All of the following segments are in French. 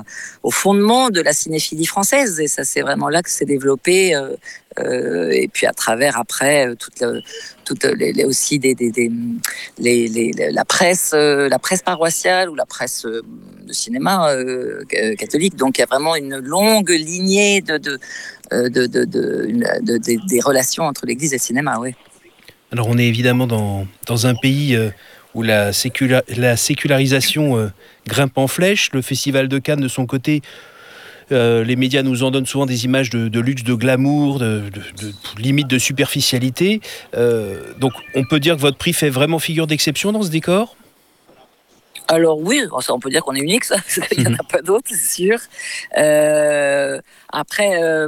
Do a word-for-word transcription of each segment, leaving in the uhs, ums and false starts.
au fondement de la cinéphilie française. Et ça, c'est vraiment là que c'est développé. Euh, euh, et puis à travers après toute, le, toute les, les aussi des, des, des les, les, la presse, euh, la presse paroissiale ou la presse euh, de cinéma euh, catholique. Donc il y a vraiment une longue lignée de, de, de, de, de, de, de, de des relations entre l'Église et le cinéma. Oui. Alors on est évidemment dans, dans un pays euh, où la, sécula, la sécularisation euh, grimpe en flèche. Le Festival de Cannes, de son côté, euh, les médias nous en donnent souvent des images de, de luxe, de glamour, de, de, de limite de superficialité. Euh, donc on peut dire que votre prix fait vraiment figure d'exception dans ce décor ? Alors oui, on peut dire qu'on est unique, ça. Il n'y en a pas d'autres, c'est sûr. Euh, après, euh,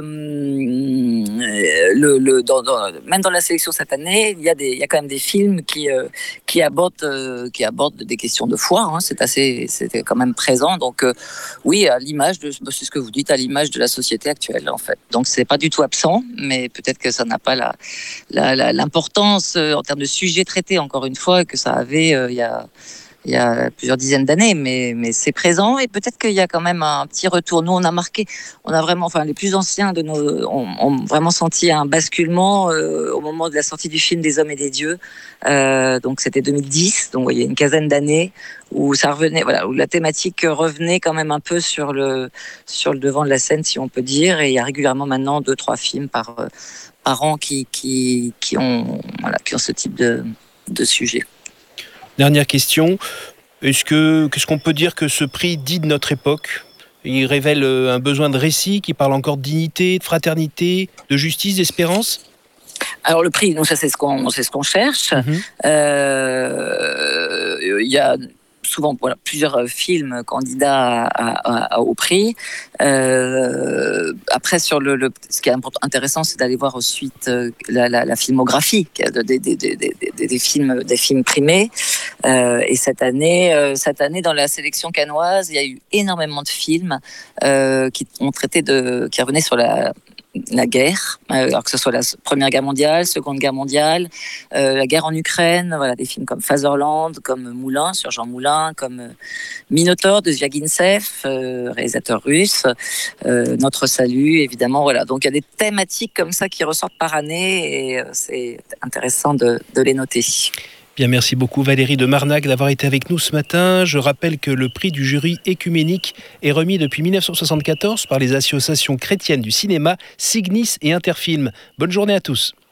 le, le, dans, dans, même dans la sélection cette année, il y a, des, il y a quand même des films qui, euh, qui, abordent, euh, qui abordent des questions de foi. Hein. C'est assez, c'était quand même présent. Donc euh, oui, à l'image de, c'est ce que vous dites, à l'image de la société actuelle, en fait. Donc c'est pas du tout absent, mais peut-être que ça n'a pas la, la, la, l'importance euh, en termes de sujets traités, encore une fois, que ça avait euh, il y a il y a plusieurs dizaines d'années, mais, mais c'est présent et peut-être qu'il y a quand même un petit retour. Nous, on a marqué, on a vraiment, enfin, les plus anciens de nos ont, ont vraiment senti un basculement euh, au moment de la sortie du film des Hommes et des Dieux. Euh, donc, c'était deux mille dix, donc il y a une quinzaine d'années où ça revenait, voilà, où la thématique revenait quand même un peu sur le sur le devant de la scène, si on peut dire. Et il y a régulièrement maintenant deux, trois films par par an qui qui qui ont voilà, qui ont ce type de de sujet. Dernière question, est-ce que, qu'est-ce qu'on peut dire que ce prix dit de notre époque ? Il révèle un besoin de récit qui parle encore de dignité, de fraternité, de justice, d'espérance ? Alors le prix, nous, ça c'est ce qu'on, c'est ce qu'on cherche. Mm-hmm. Euh, il y a souvent voilà, plusieurs films candidats à, à, à, au prix. Euh, après, sur le, le, ce qui est intéressant, c'est d'aller voir ensuite la, la, la filmographie des, des, des, des, des, films, des films primés. Euh, et cette année, euh, cette année, dans la sélection cannoise, il y a eu énormément de films euh, qui ont traité de, qui revenaient sur la la guerre, euh, alors que ce soit la Première Guerre mondiale, Seconde Guerre mondiale, euh, la guerre en Ukraine, voilà, des films comme Fatherland, comme Moulin, sur Jean Moulin, comme euh, Minotaure de Zviagintsev, euh, réalisateur russe, euh, Notre Salut, évidemment, voilà. Donc il y a des thématiques comme ça qui ressortent par année et euh, c'est intéressant de, de les noter. Bien, merci beaucoup Valérie de Marnac d'avoir été avec nous ce matin. Je rappelle que le prix du jury écuménique est remis depuis dix-neuf cent soixante-quatorze par les associations chrétiennes du cinéma, Signis et Interfilm. Bonne journée à tous.